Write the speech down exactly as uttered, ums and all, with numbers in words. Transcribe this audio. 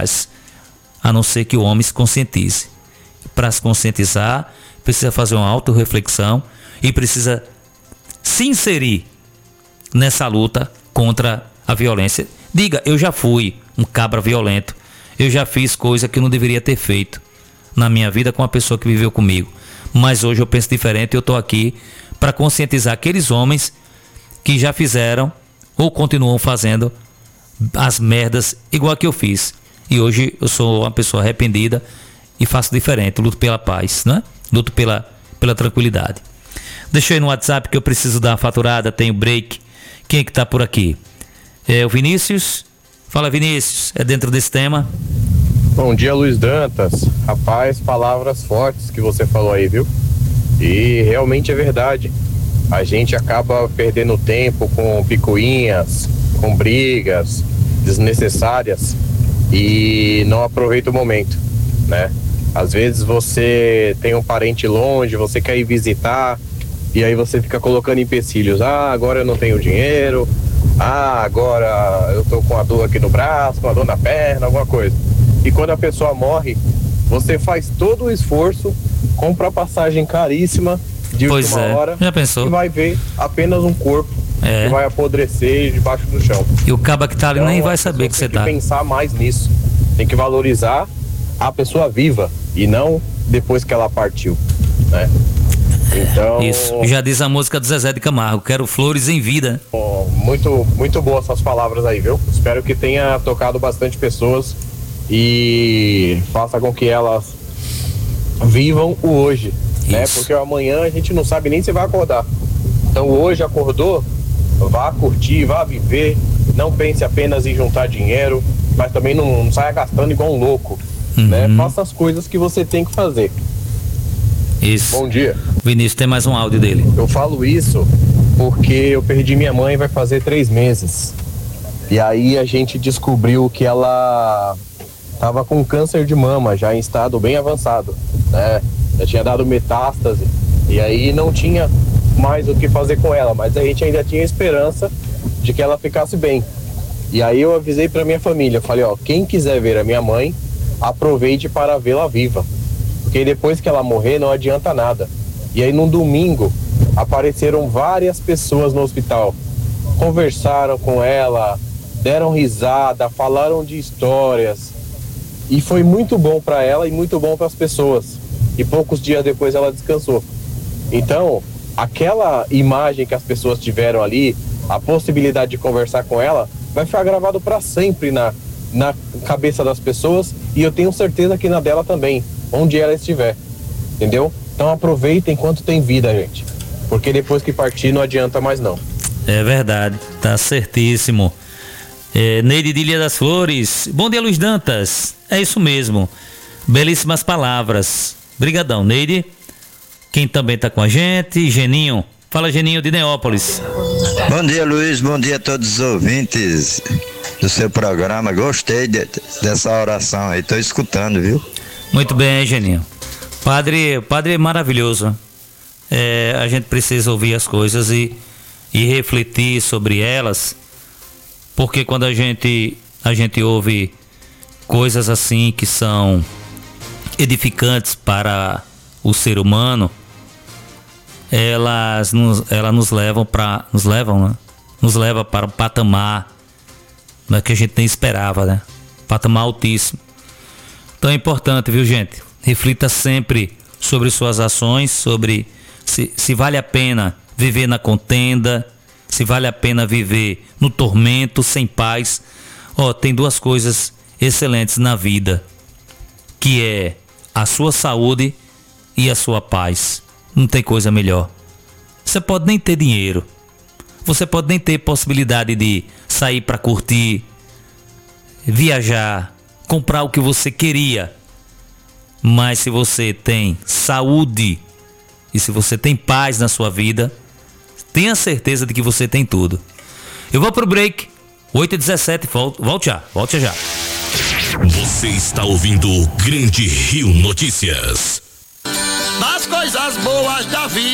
faz, a não ser que o homem se conscientize. Para se conscientizar, precisa fazer uma autorreflexão e precisa se inserir nessa luta contra a violência. Diga, eu já fui um cabra violento, eu já fiz coisa que eu não deveria ter feito na minha vida com a pessoa que viveu comigo, mas hoje eu penso diferente e eu estou aqui para conscientizar aqueles homens que já fizeram ou continuam fazendo as merdas igual que eu fiz. E hoje eu sou uma pessoa arrependida e faço diferente, luto pela paz, né? Luto pela, pela tranquilidade. Deixa eu ir no WhatsApp que eu preciso dar uma faturada, tenho break. Quem é que tá por aqui? É o Vinícius. Fala, Vinícius, é dentro desse tema? Bom dia, Luiz Dantas. Rapaz, palavras fortes que você falou aí, viu? E realmente é verdade. A gente acaba perdendo tempo com picuinhas, com brigas desnecessárias e não aproveita o momento, né? Às vezes você tem um parente longe, você quer ir visitar e aí você fica colocando empecilhos. Ah, agora eu não tenho dinheiro. Ah, agora eu tô com a dor aqui no braço, com a dor na perna, alguma coisa. E quando a pessoa morre, você faz todo o esforço, compra a passagem caríssima de pois última é. hora Já pensou? E vai ver apenas um corpo é. que vai apodrecer debaixo do chão. E o caba que tá ali então, nem vai saber que você tá. Tem que pensar mais nisso. Tem que valorizar a pessoa viva e não depois que ela partiu, né? Então, isso, já diz a música do Zezé de Camargo, quero flores em vida. Muito, muito boas essas palavras aí, viu? Espero que tenha tocado bastante pessoas e faça com que elas vivam o hoje, isso. Né? Porque amanhã a gente não sabe nem se vai acordar. Então hoje acordou, vá curtir, vá viver, não pense apenas em juntar dinheiro, mas também não, não saia gastando igual um louco, uhum. Né? Faça as coisas que você tem que fazer. Isso. Bom dia. Vinícius, tem mais um áudio dele. Eu falo isso porque eu perdi minha mãe vai fazer três meses. E aí a gente descobriu que ela estava com câncer de mama, já em estado bem avançado, né? Já tinha dado metástase. E aí não tinha mais o que fazer com ela, mas a gente ainda tinha esperança de que ela ficasse bem. E aí eu avisei para minha família, falei, ó, quem quiser ver a minha mãe, aproveite para vê-la viva. Porque depois que ela morrer não adianta nada. E aí no domingo apareceram várias pessoas no hospital, conversaram com ela, deram risada, falaram de histórias e foi muito bom para ela e muito bom para as pessoas. E poucos dias depois ela descansou. Então, aquela imagem que as pessoas tiveram ali, a possibilidade de conversar com ela, vai ficar gravado para sempre na, na cabeça das pessoas e eu tenho certeza que na dela também, onde ela estiver, entendeu? Então aproveita enquanto tem vida, gente, porque depois que partir não adianta mais não. É verdade, tá certíssimo. é, Neide de Ilha das Flores, bom dia, Luiz Dantas, é isso mesmo, belíssimas palavras, brigadão, Neide. Quem também tá com a gente, Geninho, fala, Geninho de Neópolis. Bom dia, Luiz, bom dia a todos os ouvintes do seu programa, gostei de, dessa oração aí, tô escutando, viu? Muito bem, Geninho. Padre, padre é maravilhoso. É, a gente precisa ouvir as coisas e, e refletir sobre elas, porque quando a gente, a gente ouve coisas assim que são edificantes para o ser humano, elas nos, elas nos levam para, nos levam, né? Nos leva para um patamar, né, que a gente nem esperava, né? Patamar altíssimo. Então é importante, viu, gente? Reflita sempre sobre suas ações, sobre se, se vale a pena viver na contenda, se vale a pena viver no tormento, sem paz. Ó, tem duas coisas excelentes na vida, que é a sua saúde e a sua paz. Não tem coisa melhor. Você pode nem ter dinheiro, você pode nem ter possibilidade de sair para curtir, viajar, comprar o que você queria. Mas se você tem saúde e se você tem paz na sua vida, tenha certeza de que você tem tudo. Eu vou pro break, oito e dezessete, volto, volto já, volto já. Você está ouvindo o Grande Rio Notícias. Das coisas boas da vida.